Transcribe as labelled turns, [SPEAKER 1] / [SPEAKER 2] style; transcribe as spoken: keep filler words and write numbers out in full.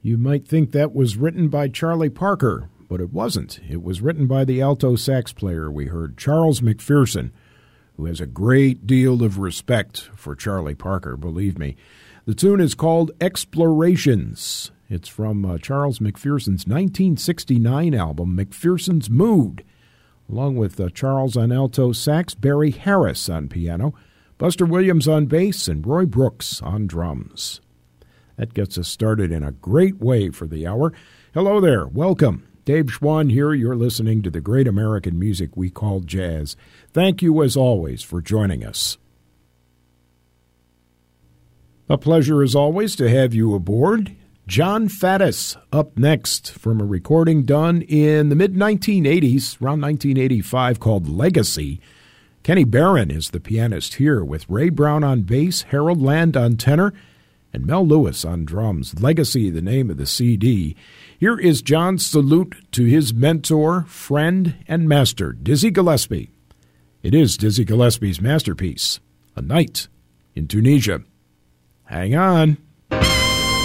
[SPEAKER 1] You might think that was written by Charlie Parker, but it wasn't. It was written by the alto sax player we heard, Charles McPherson, who has a great deal of respect for Charlie Parker, believe me. The tune is called Explorations. It's from uh, Charles McPherson's nineteen sixty-nine album, McPherson's Mood, along with uh, Charles on alto sax, Barry Harris on piano, Buster Williams on bass, and Roy Brooks on drums. That gets us started in a great way for the hour. Hello there. Welcome. Dave Schwann here. You're listening to the great American music we call jazz. Thank you, as always, for joining us. A pleasure, as always, to have you aboard. John Faddis up next from a recording done in the mid nineteen eighties, around nineteen eighty-five, called Legacy. Kenny Barron is the pianist here, with Ray Brown on bass, Harold Land on tenor, and Mel Lewis on drums. Legacy, the name of the C D. Here is John's salute to his mentor, friend, and master, Dizzy Gillespie. It is Dizzy Gillespie's masterpiece, A Night in Tunisia. Hang on.